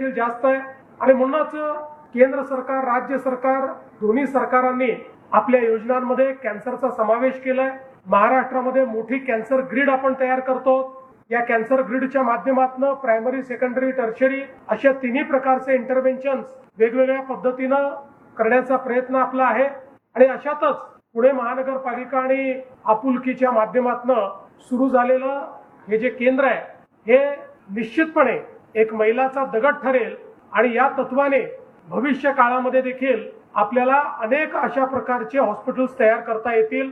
देखील जास्त आहे आणि म्हणूनच केंद्र सरकार, राज्य सरकार दोन्ही सरकारांनी आपल्या योजनांमध्ये कॅन्सरचा समावेश केलाय. महाराष्ट्रामध्ये मोठी कॅन्सर ग्रीड आपण तयार करतो. या कॅन्सर ग्रीडच्या माध्यमातून प्रायमरी, सेकंडरी, टर्शरी अशा तिन्ही प्रकारचे इंटरव्हेन्शन वेगवेगळ्या पद्धतीनं करण्याचा प्रयत्न आपला आहे आणि अशातच पुणे महानगरपालिका आणि आपुलकीच्या माध्यमातून सुरू झालेलं हे जे केंद्र आहे हे निश्चितपणे एक मैलाचा दगड ठरेल आणि या तत्वाने भविष्य काळामध्ये देखील आपल्याला अनेक अशा प्रकारचे हॉस्पिटल्स तयार करता येतील.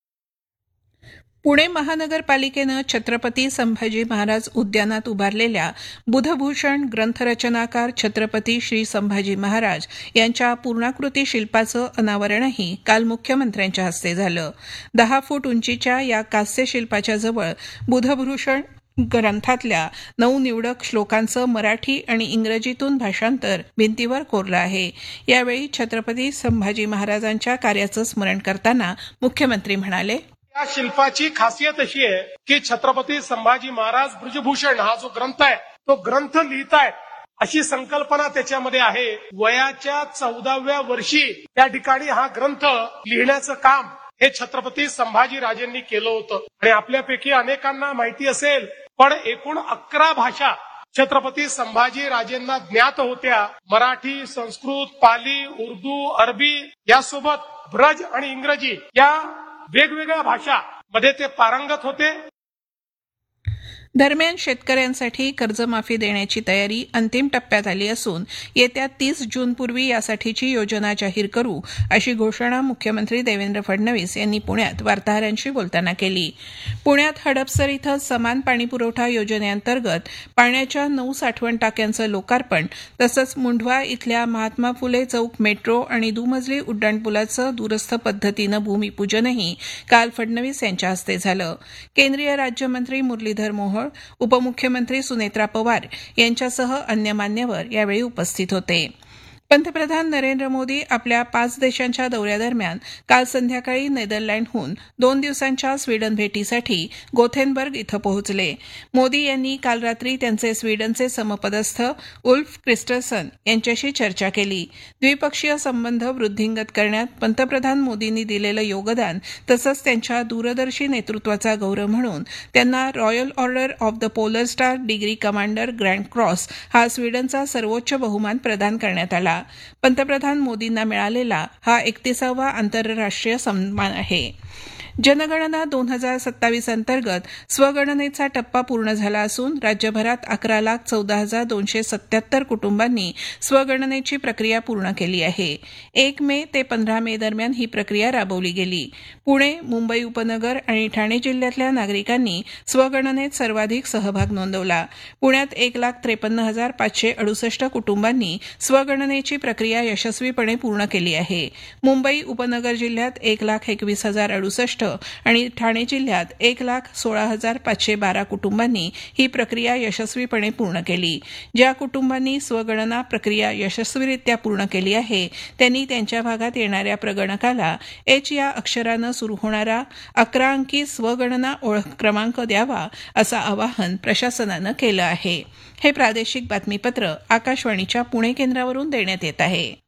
पुणे महानगरपालिकेनं छत्रपती संभाजी महाराज उद्यानात उभारलेल्या बुधभूषण ग्रंथरचनाकार छत्रपती श्री संभाजी महाराज यांच्या पूर्णाकृती शिल्पाचं अनावरणही काल मुख्यमंत्र्यांच्या हस्ते झालं. 10 फूट उंचीच्या या कांस्य शिल्पाच्या जवळ बुधभूषण ग्रंथातल्या 9 निवडक श्लोकांचं मराठी आणि इंग्रजीतून भाषांतर भिंतीवर कोरलं आहे. यावेळी छत्रपती संभाजी महाराजांच्या कार्याचं स्मरण करताना मुख्यमंत्री म्हणाले, या शिल्पाची खासियत अशी आहे की छत्रपती संभाजी महाराज ब्रजभूषण हा जो ग्रंथ आहे तो ग्रंथ लिहितायत अशी संकल्पना त्याच्यामध्ये आहे. वयाच्या 14व्या वर्षी त्या ठिकाणी हा ग्रंथ लिहिण्याचं काम हे छत्रपती संभाजी राजेंनी केलं होतं आणि आपल्यापैकी अनेकांना माहिती असेल पण एकूण 11 भाषा छत्रपती संभाजी राजेंना ज्ञात होत्या. मराठी, संस्कृत, पाली, उर्दू, अरबी यासोबत ब्रज आणि इंग्रजी या वेगवेगळ्या भाषा मध्ये ते पारंगत होते. दरम्यान शेतकऱ्यांसाठी कर्जमाफी देण्याची तयारी अंतिम टप्प्यात आली असून येत्या 30 जूनपूर्वी यासाठीची योजना जाहीर करू अशी घोषणा मुख्यमंत्री देवेंद्र फडणवीस यांनी पुण्यात वार्ताहरांशी बोलताना केली. पुण्यात हडपसर इथं समान पाणीपुरवठा योजनेअंतर्गत पाण्याच्या 9 साठवण टाक्यांचं लोकार्पण तसंच मुंढवा इथल्या महात्मा फुले चौक मेट्रो आणि दुमजली उड्डाणपुलाचं दूरस्थ पद्धतीनं भूमिपूजनही काल फडणवीस यांच्या हस्ते झालं. केंद्रीय राज्यमंत्री मुरलीधर मोहोळ, उपमुख्यमंत्री सुनेत्रा पवार यांच्यासह अन्य मान्यवर यावेळी उपस्थित होते. पंतप्रधान नरेंद्र मोदी आपल्या 5 देशांच्या दौऱ्यादरम्यान काल संध्याकाळी नेदरलँडहून 2 दिवसांच्या स्वीडन भेटीसाठी गोथेनबर्ग इथं पोहोचले. मोदी यांनी काल रात्री त्यांचे स्वीडनचे समपदस्थ उल्फ क्रिस्टसन यांच्याशी चर्चा केली. द्विपक्षीय संबंध वृद्धिंगत करण्यात पंतप्रधान मोदींनी दिलेलं योगदान तसंच त्यांच्या दूरदर्शी नेतृत्वाचा गौरव म्हणून त्यांना royal order of the polar star degree commander grand cross हा स्वीडनचा सर्वोच्च बहुमान प्रदान करण्यात आला. पंतप्रधान मोदींना मिळालेला हा 31वा आंतरराष्ट्रीय सन्मान आहे. जनगणना 2027 अंतर्गत स्वगणनेचा टप्पा पूर्ण झाला असून राज्यभरात 11,14,277 कुटुंबांनी स्वगणनेची प्रक्रिया पूर्ण केली आहे. 1 मे ते 15 मे दरम्यान ही प्रक्रिया राबवली गेली. पुणे, मुंबई उपनगर आणि ठाणे जिल्ह्यातल्या नागरिकांनी स्वगणनेत सर्वाधिक सहभाग नोंदवला. पुण्यात 1,53,568 कुटुंबांनी स्वगणनेची प्रक्रिया यशस्वीपणे पूर्ण केली आहे. मुंबई उपनगर जिल्ह्यात 1,21,068 आणि ठाणे जिल्ह्यात 1,16,512 कुटुंबांनी ही प्रक्रिया यशस्वीपणे पूर्ण केली. ज्या कुटुंबांनी स्वगणना प्रक्रिया यशस्वीरित्या पूर्ण केली आहे त्यांनी त्यांच्या भागात येणाऱ्या प्रगणकाला H या अक्षरानं सुरू होणारा 11 अंकी स्वगणना ओळख क्रमांक द्यावा असं आवाहन प्रशासनानं केलं आहे. हे प्रादेशिक बातमीपत्र आकाशवाणीच्या पुणे केंद्रावरून देण्यात येत आहे.